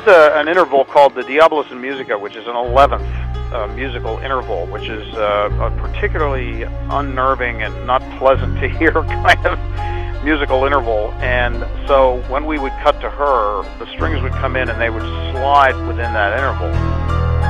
used an interval called the Diabolus in Musica, which is an 11th musical interval, which is a particularly unnerving and not pleasant to hear kind of musical interval. And so when we would cut to her, the strings would come in and they would slide within that interval.